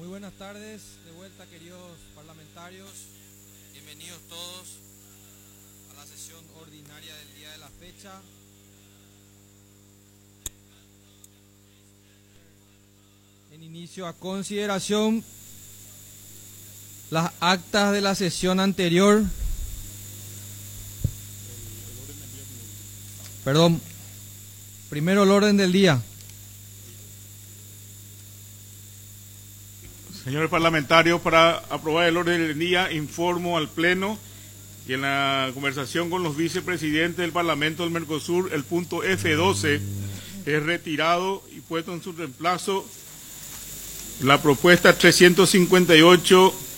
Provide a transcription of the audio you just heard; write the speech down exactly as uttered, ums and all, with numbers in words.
Muy buenas tardes, de vuelta queridos parlamentarios, bienvenidos todos a la sesión ordinaria del día de la fecha. En inicio a consideración las actas de la sesión anterior. Perdón, primero el orden del día. Señores parlamentarios, para aprobar el orden del día, informo al Pleno que en la conversación con los vicepresidentes del Parlamento del Mercosur, el punto F doce es retirado y puesto en su reemplazo la propuesta trescientos cincuenta y ocho